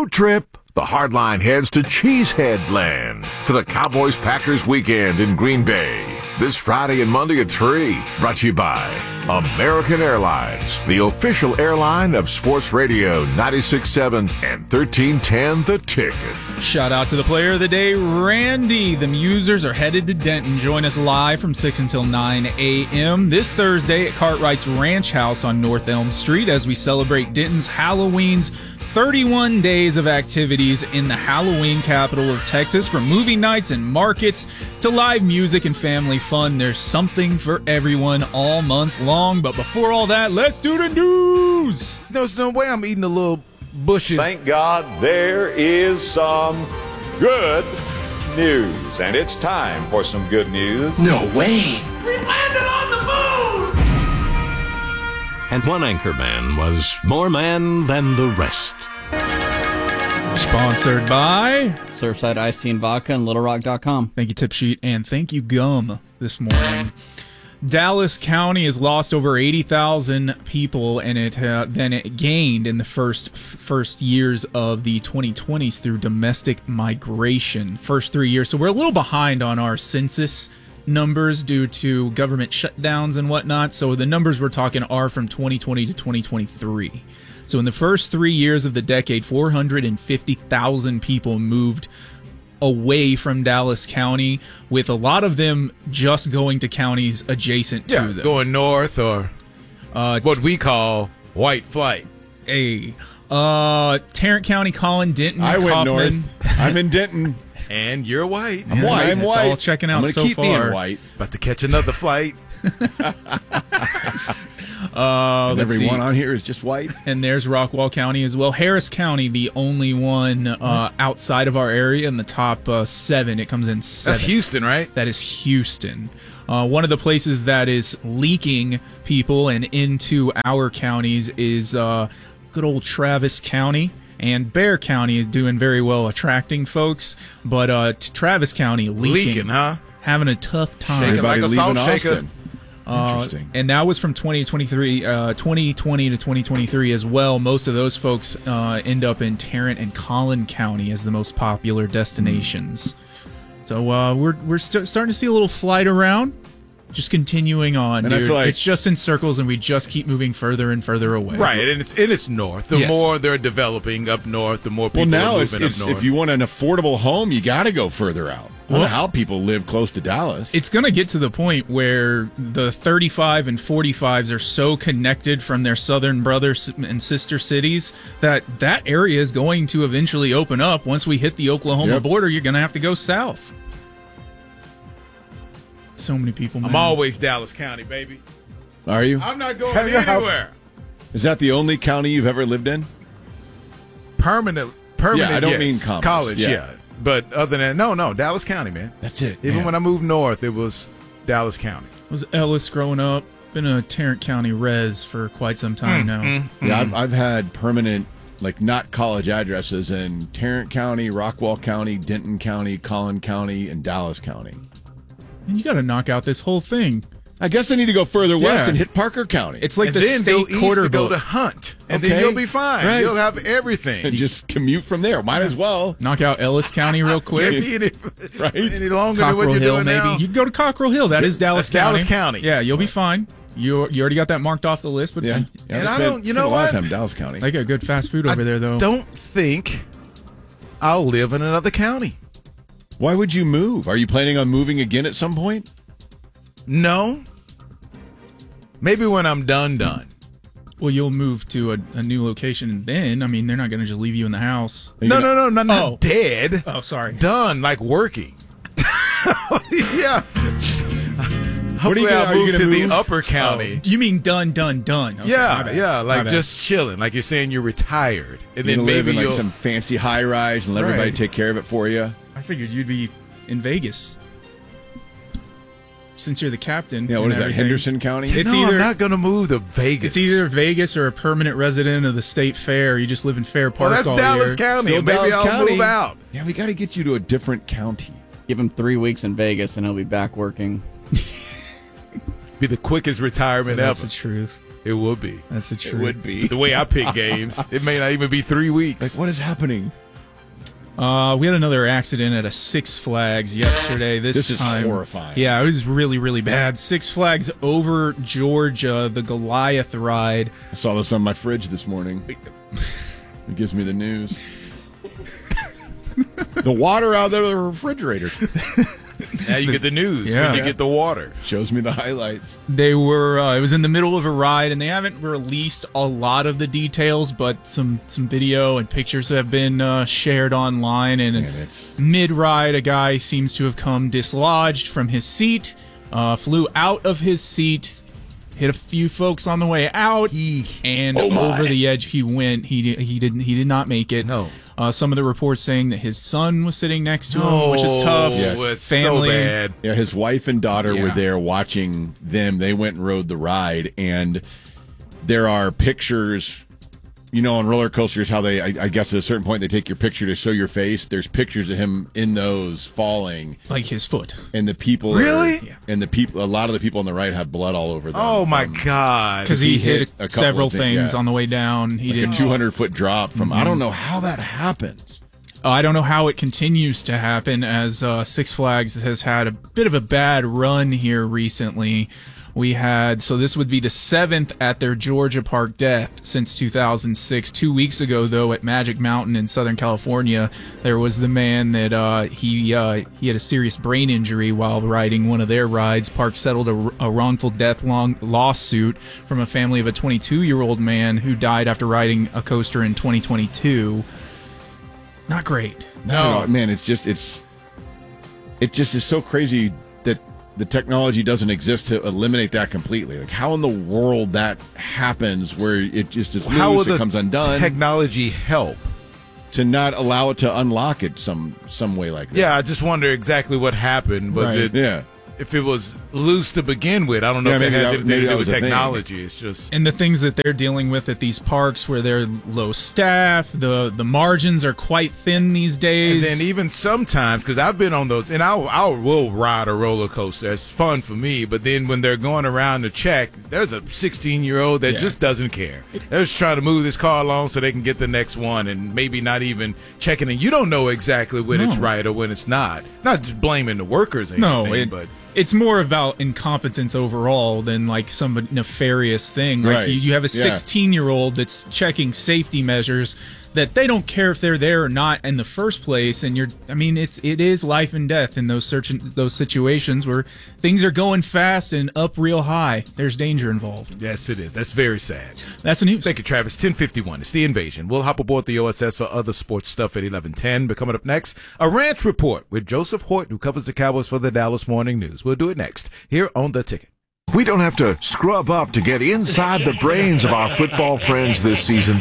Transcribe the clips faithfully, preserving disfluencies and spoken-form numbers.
road trip. The Hardline heads to Cheesehead Land for the Cowboys-Packers weekend in Green Bay. This Friday and Monday at three. Brought to you by American Airlines, the official airline of Sports Radio ninety-six point seven and thirteen ten The Ticket. Shout out to the player of the day, Randy. The Musers are headed to Denton. Join us live from six until nine a.m. this Thursday at Cartwright's Ranch House on North Elm Street as we celebrate Denton's Halloween's thirty-one days of activities in the Halloween capital of Texas. From movie nights and markets to live music and family fun, there's something for everyone all month long. But before all that, let's do the news. There's no way I'm eating the little bushes. Thank God there is some good news. And it's time for some good news. No way. We landed on the moon! And one anchor man was more man than the rest. Sponsored by Surfside Iced Tea and Vodka and Little Rock dot com. Thank you, Tip Sheet, and thank you, Gum, this morning. Dallas County has lost over eighty thousand people, and it uh, then it gained in the first first years of the twenty twenties through domestic migration. First three years, so we're a little behind on our census numbers due to government shutdowns and whatnot. So the numbers we're talking are from twenty twenty to twenty twenty-three. So in the first three years of the decade, four hundred fifty thousand people moved away from Dallas County, with a lot of them just going to counties adjacent to yeah, them. Going north or uh, what we call white flight. A uh, Tarrant County, Collin, Denton, I went Kaufman. north. I'm in Denton. And you're white. I'm Yeah, white. I'm it's white. all checking out I'm gonna so keep far. being white. About to catch another flight. Uh, And let's everyone see. on here is just white. And there's Rockwall County as well. Harris County, the only one uh, outside of our area in the top uh, seven. It comes in seven. That's Houston, right? That is Houston. Uh, one of the places that is leaking people and into our counties is uh, good old Travis County. And Bear County is doing very well attracting folks. But uh, t- Travis County leaking. Leaking, huh? Having a tough time. Shaking Everybody like a leaving salt shaker. Austin. Uh, Interesting. and that was from twenty twenty-three, uh, twenty twenty to twenty twenty-three as well. Most of those folks uh, end up in Tarrant and Collin County as the most popular destinations. So uh, we're we're st- starting to see a little flight around, just continuing on. And I dude. feel like- it's just in circles, and we just keep moving further and further away. Right, and it's and it's north. The Yes. more they're developing up north, the more people Well, now are it's, moving it's up north. if you want an affordable home, you got to go further out. I don't Well- know how people live close to Dallas. It's going to get to the point where the thirty-five and forty-fives are so connected from their southern brothers and sister cities that that area is going to eventually open up. Once we hit the Oklahoma Yep. border, you're going to have to go south. So many people, man. I'm always Dallas County, baby. Are you? I'm not going Have your house- anywhere. Is that the only county you've ever lived in? Permanent, permanent. Yeah, I don't yes. mean Commerce. college. Yeah. Yeah. But other than no, no, Dallas County, man. That's it. Even man. when I moved north, it was Dallas County. was Ellis growing up. Been a Tarrant County res for quite some time now. Yeah, I've, I've had permanent, like not college addresses in Tarrant County, Rockwall County, Denton County, Collin County, and Dallas County. And you got to knock out this whole thing. I guess I need to go further west Yeah. and hit Parker County. It's like and the then go state east quarter to go book. to Hunt, and Okay. then you'll be fine. Right. You'll have everything. and just commute from there. Might as well. Knock out Ellis County real Can't quick. be any, Right. any longer than Cockrell what you're Hill, doing maybe. now. You can go to Cockrell Hill. That is Dallas That's County. Dallas County. Yeah, you'll be fine. You you already got that marked off the list, but Yeah. it's- yeah And I spent- don't- you spent know a lot what? of time in Dallas County. they got good fast food over I there, though. don't think I'll live in another county. Why would you move? Are you planning on moving again at some point? No. Maybe when I'm done, done. Well, you'll move to a, a new location, and then, I mean, they're not going to just leave you in the house. Are you No, gonna- no, no, no, not Oh. dead. Oh, sorry. Done, like working. Yeah. What are you Hopefully gonna- I'll are you move to gonna move? the upper county. Oh, you mean done, done, done. Okay, my yeah, bad. yeah, My like bad. just chilling. Like you're saying you're retired. And You're then gonna live maybe in like you'll... some fancy high rise and let Right. everybody take care of it for you. I figured you'd be in Vegas. Since you're the captain. Yeah, what and is that? everything. Henderson County? It's no, either- I'm not going to move to Vegas. It's either Vegas or a permanent resident of the state fair. You just live in Fair Park Well, that's all Dallas year. County. Still Maybe Dallas I'll County. move out. Yeah, we got to get you to a different county. Give him three weeks in Vegas and he'll be back working. Be the quickest retirement That's ever. the truth. It would be. That's the It truth. would be. The way I pick games, it may not even be three weeks. Like, what is happening? Uh, we had another accident at a Six Flags yesterday. This, This is time, horrifying. Yeah, it was really, really bad. Six Flags over Georgia, the Goliath ride. I saw this on my fridge this morning. It gives me the news. The water out there in the refrigerator Now you get the news Yeah. when you get the water. shows me the highlights. They were. Uh, it was in the middle of a ride, and they haven't released a lot of the details, but some some video and pictures have been uh, shared online. And Man, it's mid-ride, a guy seems to have come dislodged from his seat, uh, flew out of his seat, hit a few folks on the way out, and over the edge he went. He di- he didn't he did not make it. No. Uh, some of the reports saying that his son was sitting next to him, which is tough. Yes. It's Family. so bad. Yeah, his wife and daughter were Yeah. there watching them. They went and rode the ride, and there are pictures. You know, on roller coasters, how they, I, I guess at a certain point, they take your picture to show your face. There's pictures of him in those falling, Like his foot. and the people Really? are, and the people, a lot of the people on the right have blood all over them. Oh my from, God! Because he, he hit hit, a couple several of things, things yeah. on the way down. He Like a didn't. two hundred foot drop from. I don't know how that happens. Uh, I don't know how it continues to happen, as uh, Six Flags has had a bit of a bad run here recently. We had, so this would be the seventh at their Georgia Park death since two thousand six. Two weeks ago, though, at Magic Mountain in Southern California, there was the man that uh, he uh, he had a serious brain injury while riding one of their rides. Park settled a, a wrongful death long lawsuit from a family of a twenty-two-year-old man who died after riding a coaster in twenty twenty-two. Not great. No, man, it's just it's it just is so crazy that the technology doesn't exist to eliminate that completely. Like, how in the world that happens where it just is How will loose, the it comes undone, technology help? to not allow it to unlock it some some way like that. Yeah, I just wonder exactly what happened. Was Right. it Yeah. if it was loose to begin with? I don't know Yeah, if it maybe has that- anything maybe to that do with was a thing. technology. It's just And the things that they're dealing with at these parks, where they're low staff, the the margins are quite thin these days. And then even sometimes, because I've been on those, and I I will ride a roller coaster. It's fun for me. But then when they're going around to check, there's a sixteen year old that Yeah. just doesn't care. They're just trying to move this car along so they can get the next one, and maybe not even checking. And you don't know exactly when it's No. right or when it's not. Not just blaming the workers or no, anything, it, but it's more about incompetence overall than like some nefarious thing. Like Right. you, you have a Yeah. sixteen-year-old that's checking safety measures that they don't care if they're there or not in the first place. And you're, I mean, it's it is life and death in those certain those situations where things are going fast and up real high. There's danger involved. yes, it is. That's very sad. That's the news. Thank you, Travis. ten fifty-one. It's The Invasion. We'll hop aboard the O S S for other sports stuff at eleven ten. But coming up next, a ranch report with Joseph Horton, who covers the Cowboys for the Dallas Morning News. We'll do it next here on The Ticket. We don't have to scrub up to get inside the brains of our football friends this season.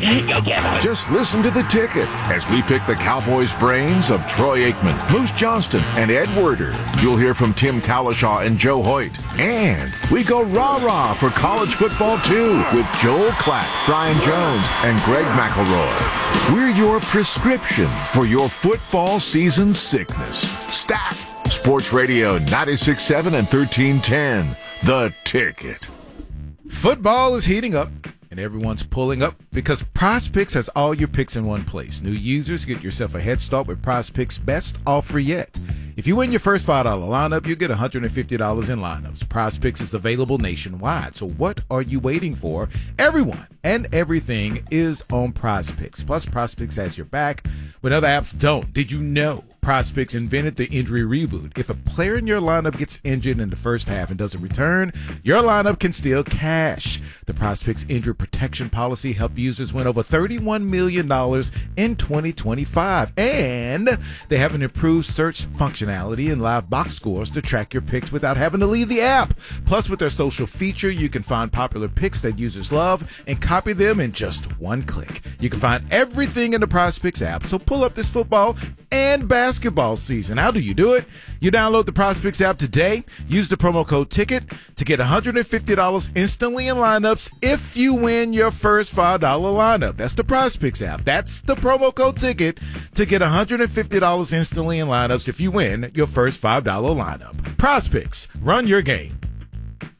Just listen to The Ticket as we pick the Cowboys' brains of Troy Aikman, Moose Johnston, and Ed Werder. You'll hear from Tim Cowlishaw and Joe Hoyt. And we go rah-rah for college football, too, with Joel Klatt, Brian Jones, and Greg McElroy. We're your prescription for your football season sickness. Stack! Sports Radio ninety-six point seven and thirteen ten. The Ticket. Football is heating up, and everyone's pulling up because PrizePicks has all your picks in one place. New users get yourself a head start with PrizePicks' best offer yet. If you win your first five dollar lineup, you get one hundred fifty dollars in lineups. PrizePicks is available nationwide, so what are you waiting for? Everyone and everything is on PrizePicks. Plus, PrizePicks has your back when other apps don't. Did you know PrizePicks invented the injury reboot? If a player in your lineup gets injured in the first half and doesn't return, your lineup can still cash. The PrizePicks injury protection policy helped users win over thirty-one million dollars in twenty twenty-five. And they have an improved search functionality and live box scores to track your picks without having to leave the app. Plus, with their social feature, you can find popular picks that users love and copy them in just one click. You can find everything in the PrizePicks app, so pull up this football and basketball season. How do you do it? You download the PrizePicks app today. Use the promo code TICKET to get one hundred fifty dollars instantly in lineups if you win your first five dollar lineup. That's the PrizePicks app. That's the promo code TICKET to get one hundred fifty dollars instantly in lineups if you win your first five dollar lineup. PrizePicks. Run your game.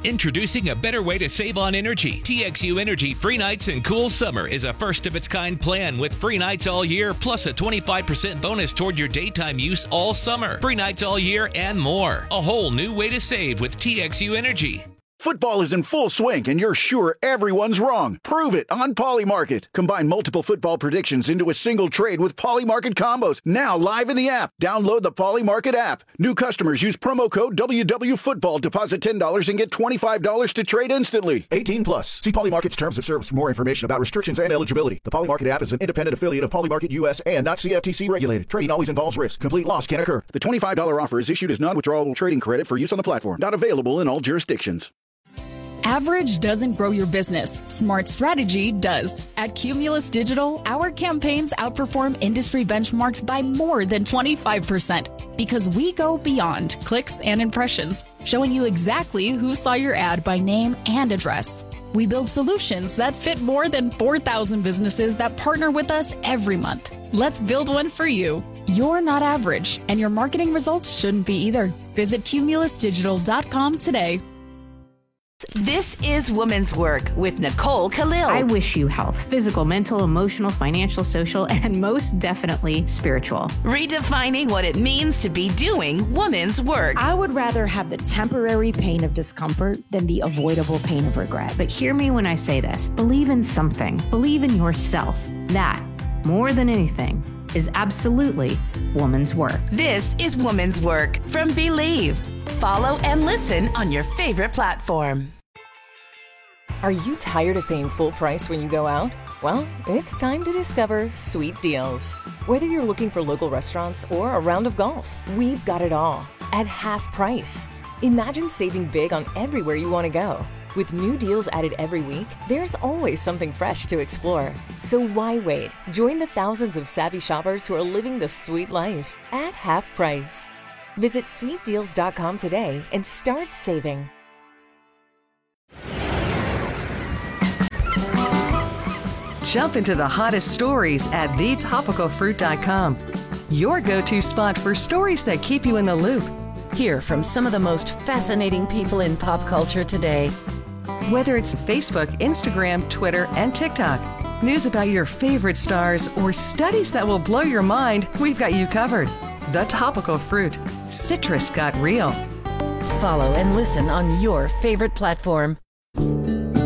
Introducing a better way to save on energy. T X U Energy Free Nights and Cool Summer is a first-of-its-kind plan with free nights all year, plus a twenty-five percent bonus toward your daytime use all summer. Free nights all year and more. A whole new way to save with T X U Energy. Football is in full swing, and you're sure everyone's wrong. Prove it on Polymarket. Combine multiple football predictions into a single trade with Polymarket combos. Now live in the app. Download the Polymarket app. New customers use promo code W W Football. Deposit ten dollars and get twenty-five dollars to trade instantly. eighteen plus. See Polymarket's terms of service for more information about restrictions and eligibility. The Polymarket app is an independent affiliate of Polymarket U S and not C F T C regulated. Trading always involves risk. Complete loss can occur. The twenty-five dollars offer is issued as non-withdrawable trading credit for use on the platform. Not available in all jurisdictions. Average doesn't grow your business. Smart strategy does. At Cumulus Digital, our campaigns outperform industry benchmarks by more than twenty-five percent because we go beyond clicks and impressions, showing you exactly who saw your ad by name and address. We build solutions that fit more than four thousand businesses that partner with us every month. Let's build one for you. You're not average, and your marketing results shouldn't be either. Visit cumulus digital dot com today. This is Women's Work with Nicole Khalil. I wish you health, physical, mental, emotional, financial, social, and most definitely spiritual. Redefining what it means to be doing women's work. I would rather have the temporary pain of discomfort than the avoidable pain of regret. But hear me when I say this. Believe in something. Believe in yourself. That, more than anything, is absolutely woman's work. This is Woman's Work from Believe. Follow and listen on your favorite platform. Are you tired of paying full price when you go out? Well, it's time to discover Sweet Deals. Whether you're looking for local restaurants or a round of golf, we've got it all at half price. Imagine saving big on everywhere you want to go. With new deals added every week, there's always something fresh to explore. So why wait? Join the thousands of savvy shoppers who are living the sweet life at half price. Visit sweet deals dot com today and start saving. Jump into the hottest stories at the topical fruit dot com. Your go-to spot for stories that keep you in the loop. Hear from some of the most fascinating people in pop culture today. Whether it's Facebook, Instagram, Twitter, and TikTok, news about your favorite stars, or studies that will blow your mind, we've got you covered. The Topical Fruit. Citrus got real. Follow and listen on your favorite platform.